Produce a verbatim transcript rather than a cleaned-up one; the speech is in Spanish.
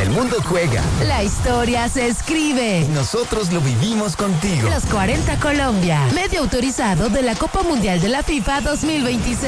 El mundo juega. La historia se escribe. Y nosotros lo vivimos contigo. Los cuarenta Colombia. Medio autorizado de la Copa Mundial de la FIFA dos mil veintiséis.